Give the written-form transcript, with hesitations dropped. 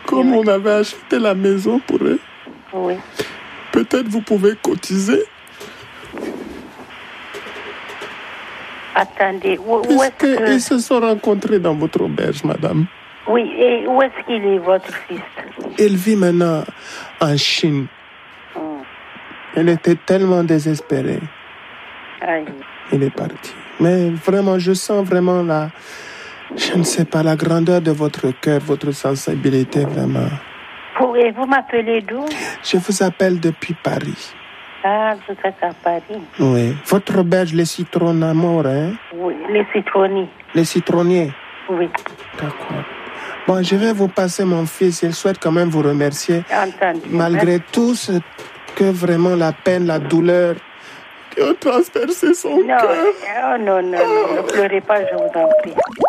comme on avait acheté la maison pour eux, Oui. peut-être vous pouvez cotiser. Attendez, où est-ce que... Ils se sont rencontrés dans votre auberge, madame. Oui, et où est-ce qu'il est, votre fils? Il vit maintenant en Chine. Il était tellement désespéré. Aïe. Il est parti. Mais vraiment, je sens vraiment je ne sais pas, la grandeur de votre cœur, votre sensibilité, vraiment. Et vous m'appelez d'où? Je vous appelle depuis Paris. Ah, vous êtes à Paris. Oui. Votre auberge, les citrons amour, hein? Oui, les citronniers. Les citronniers? Oui. D'accord. Bon, je vais vous passer mon fils. Il souhaite quand même vous remercier. Entendu. Malgré tout ce que vraiment la peine, la douleur qui ont transpercé son cœur. Non, ne pleurez pas, je vous en prie.